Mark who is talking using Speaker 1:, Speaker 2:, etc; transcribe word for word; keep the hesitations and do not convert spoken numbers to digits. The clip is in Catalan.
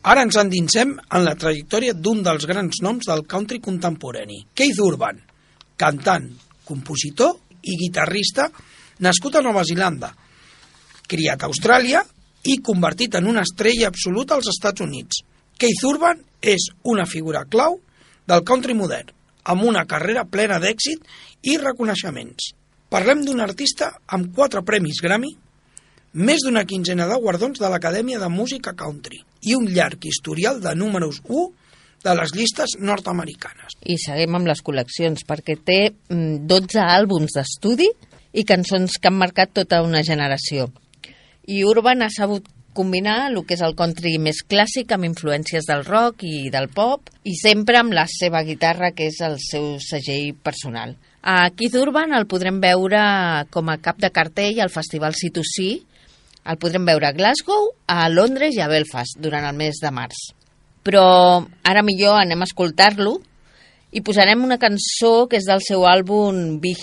Speaker 1: Ara ens endinsem en la trajectòria d'un dels grans noms del country contemporani, Keith Urban, cantant, compositor i guitarrista nascut a Nova Zelanda, criat a Austràlia i convertit en una estrella absoluta als Estats Units. Keith Urban és una figura clau del country modern, amb una carrera plena d'èxit i reconeixements. Parlem d'un artista amb quatre premis Grammy, més d'una quinzena de guardons de l'Acadèmia de Música Country i un llarg historial de números u de les llistes nord-americanes.
Speaker 2: I seguim amb les col·leccions, perquè té dotze àlbums d'estudi i cançons que han marcat tota una generació. I Urban ha sabut combinar el que és el country més clàssic amb influències del rock i del pop i sempre amb la seva guitarra, que és el seu segell personal. A Keith Urban el podrem veure com a cap de cartell al Festival C dos C. El podrem veure a Glasgow, a Londres i a Belfast durant el mes de març. Però ara millor anem a escoltar-lo i posarem una cançó que és del seu àlbum Be